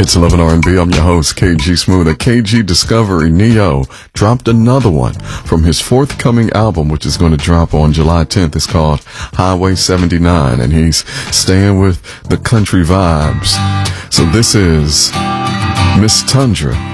It's 11 R&B. I'm your host, KG Smooth. At KG Discovery, Neo dropped another one from his forthcoming album, which is going to drop on July 10th. It's called Highway 79, and he's staying with the country vibes. So this is Miss Tundra